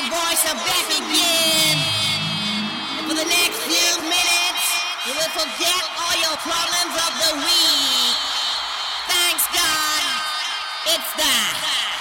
boys are back again. And for the next few minutes, you will forget all your problems of the week.